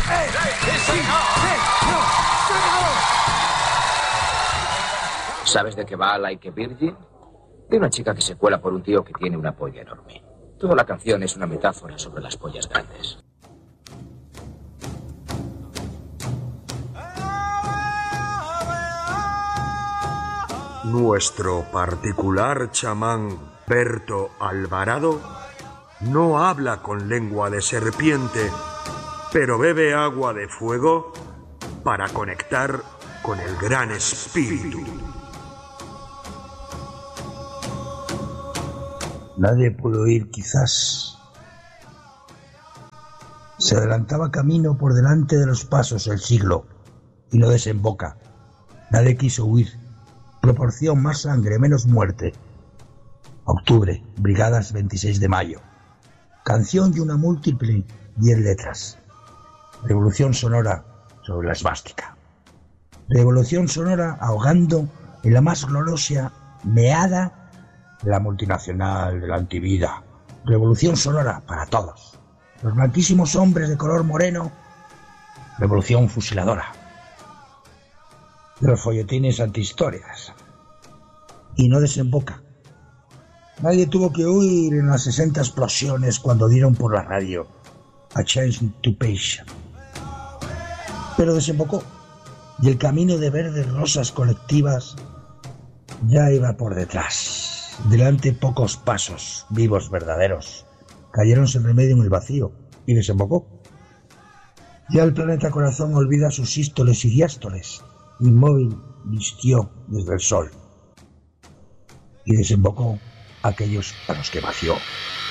¿Sabes de qué va Like a Virgin? De una chica que se cuela por un tío que tiene una polla enorme. Toda la canción es una metáfora sobre las pollas grandes. Nuestro particular chamán Berto Alvarado no habla con lengua de serpiente, pero bebe agua de fuego para conectar con el gran espíritu. Nadie pudo oír, quizás. Se adelantaba camino por delante de los pasos el siglo y no desemboca. Nadie quiso huir. Proporción más sangre, menos muerte. Octubre, Brigadas 26 de mayo. Canción y una múltiple, 10 letras. Revolución sonora sobre la esvástica. Revolución sonora ahogando en la más gloriosa meada de la multinacional de la antivida. Revolución sonora para todos. Los blanquísimos hombres de color moreno. Revolución fusiladora. De los folletines antihistorias. Y no desemboca. Nadie tuvo que huir en las 60 explosiones cuando dieron por la radio A Change to Page. Pero desembocó. Y el camino de verdes rosas colectivas ya iba por detrás. Delante pocos pasos, vivos, verdaderos. Cayeron sin remedio en el vacío y desembocó. Ya el planeta corazón olvida sus sístoles y diástoles. Inmóvil vistió desde el sol y desembocó aquellos a los que vació.